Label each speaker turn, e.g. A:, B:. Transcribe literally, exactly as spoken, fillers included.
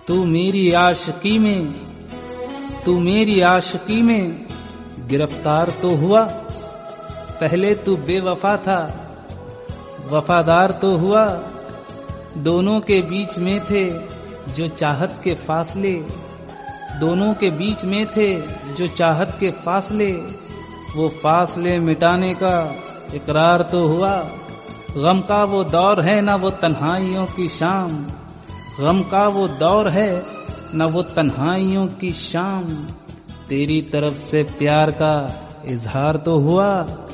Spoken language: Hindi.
A: तू मेरी आशिकी में तू मेरी आशिकी में गिरफ्तार तो हुआ। पहले तू बेवफा था, वफादार तो हुआ। दोनों के बीच में थे जो चाहत के फासले, दोनों के बीच में थे जो चाहत के फासले। वो फासले मिटाने का इकरार तो हुआ। गम का वो दौर है ना वो तन्हाइयों की शाम, गम का वो दौर है न वो तन्हाइयों की शाम। तेरी तरफ से प्यार का इजहार तो हुआ।